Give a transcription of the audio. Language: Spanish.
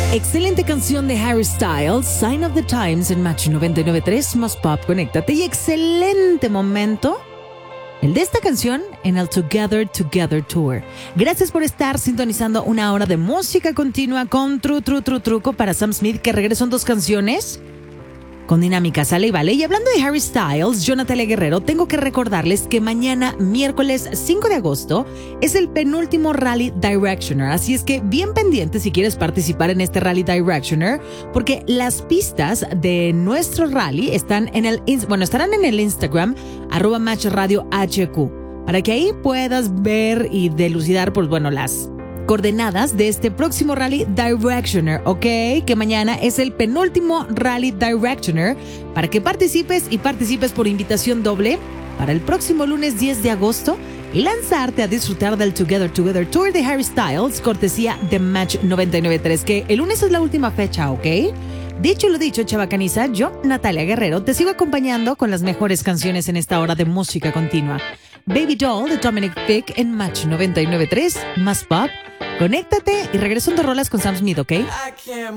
Excelente canción de Harry Styles, Sign of the Times en Match 99.3 más Pop, conéctate. Y excelente momento el de esta canción en el Together Together Tour. Gracias por estar sintonizando una hora de música continua con Truco para Sam Smith, que regresó en 2 canciones con dinámica, sale y vale. Y hablando de Harry Styles, yo, Natalia Guerrero, tengo que recordarles que mañana, miércoles 5 de agosto, es el penúltimo Rally Directioner. Así es que bien pendiente si quieres participar en este Rally Directioner, porque las pistas de nuestro rally estarán en el Instagram, @MatchRadioHQ, para que ahí puedas ver y delucidar, las coordenadas de este próximo Rally Directioner, ¿ok? Que mañana es el penúltimo Rally Directioner para que participes por invitación doble para el próximo lunes 10 de agosto y lanzarte a disfrutar del Together Together Tour de Harry Styles, cortesía de Match 99.3, que el lunes es la última fecha, ¿ok? Dicho lo dicho, chavacaniza, yo, Natalia Guerrero, te sigo acompañando con las mejores canciones en esta hora de música continua. Baby Doll de Dominic Fike en Match 99.3, más Pop. Conéctate y regreso en 2 rolas con Sam Smith, ¿ok?